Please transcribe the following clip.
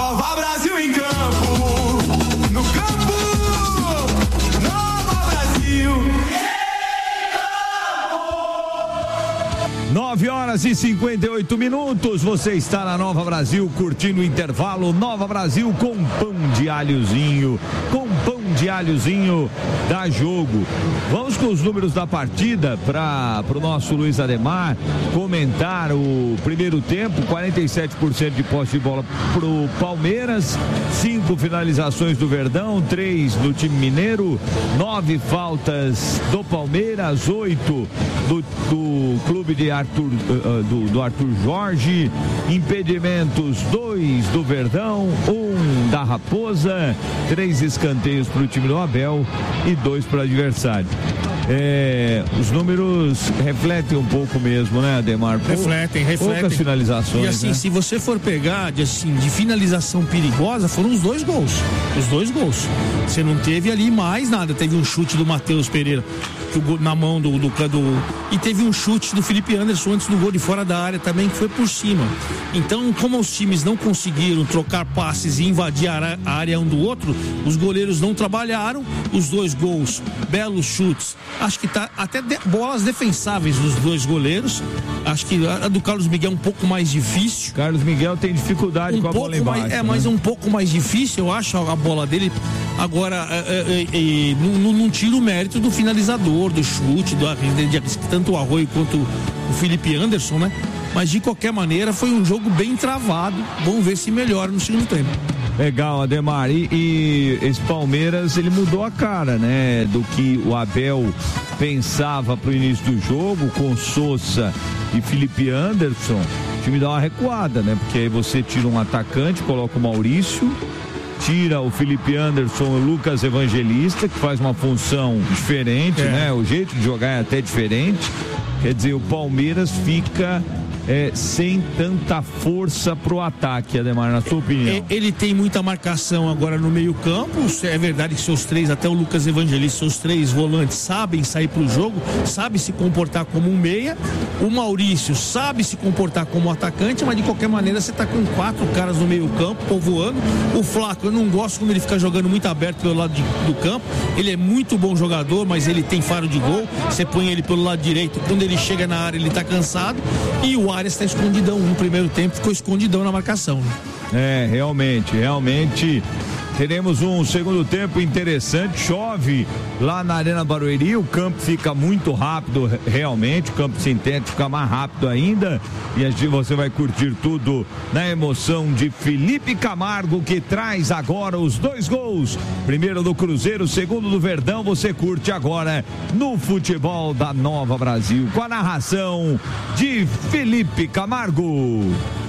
Nova Brasil em campo, no campo, Nova Brasil. 9h58, você está na Nova Brasil, curtindo o intervalo. Nova Brasil com pão de alhozinho, dá jogo. Vamos com os números da partida para o nosso Luiz Ademar comentar o primeiro tempo. 47% de posse de bola pro Palmeiras, 5 finalizações do Verdão, 3 do time mineiro, 9 faltas do Palmeiras, 8 do clube de Arthur, do Arthur Jorge, impedimentos 2 do Verdão, 1 da Raposa, 3 escanteios para o time do Abel e 2 para o adversário. Os números refletem um pouco mesmo, né, Ademar? Refletem. Poucas finalizações. E assim, né? Se você for pegar de finalização perigosa, foram os dois gols. Você não teve ali mais nada. Teve um chute do Matheus Pereira na mão do e teve um chute do Felipe Anderson antes do gol de fora da área também, que foi por cima. Então, como os times não conseguiram trocar passes e invadir a área um do outro, os goleiros não trabalharam. Os dois gols, belos chutes. Acho que tá até bolas defensáveis dos dois goleiros. Acho que a do Carlos Miguel é um pouco mais difícil. Carlos Miguel tem dificuldade com a bola embaixo. Mas um pouco mais difícil, eu acho, a bola dele. Agora, não tira o mérito do finalizador, do chute, tanto o Arroio quanto o Felipe Anderson, né? Mas de qualquer maneira foi um jogo bem travado. Vamos ver se melhora no segundo tempo. Legal, Ademar. E esse Palmeiras, ele mudou a cara, né? Do que o Abel pensava pro início do jogo, com Sousa e Felipe Anderson. O time dá uma recuada, né? Porque aí você tira um atacante, coloca o Maurício, tira o Felipe Anderson e o Lucas Evangelista, que faz uma função diferente, né? O jeito de jogar é até diferente. Quer dizer, o Palmeiras fica sem tanta força pro ataque, Ademar, na sua opinião. Ele tem muita marcação agora no meio campo. É verdade que seus três, até o Lucas Evangelista, seus 3 volantes sabem sair pro jogo, sabem se comportar como um meia. O Maurício sabe se comportar como atacante, mas de qualquer maneira você tá com 4 caras no meio campo, povoando. O Flaco, eu não gosto quando ele fica jogando muito aberto pelo lado do campo. Ele é muito bom jogador, mas ele tem faro de gol. Você põe ele pelo lado direito, quando ele chega na área ele tá cansado. E o Arias está escondidão. No primeiro tempo ficou escondidão na marcação. Realmente teremos um segundo tempo interessante. Chove lá na Arena Barueri, o campo fica muito rápido, realmente, o campo sintético fica mais rápido ainda, e assim você vai curtir tudo na emoção de Felipe Camargo, que traz agora os 2 gols, primeiro do Cruzeiro, segundo do Verdão. Você curte agora no futebol da Nova Brasil, com a narração de Felipe Camargo.